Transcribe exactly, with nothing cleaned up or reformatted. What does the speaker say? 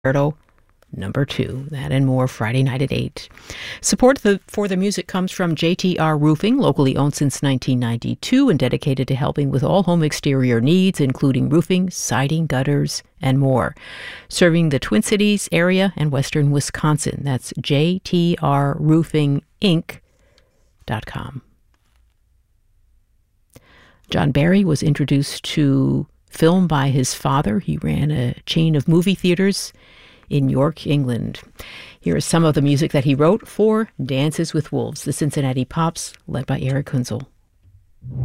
Concerto Number Two. That and more Friday night at eight. Support the, for the music comes from J T R Roofing, locally owned since nineteen ninety-two and dedicated to helping with all home exterior needs, including roofing, siding, gutters, and more. Serving the Twin Cities area and western Wisconsin. That's J T R Roofing Inc dot com. John Barry was introduced to film by his father. He ran a chain of movie theaters in York, England. Here is some of the music that he wrote for Dances with Wolves, the Cincinnati Pops, led by Eric Kunzel.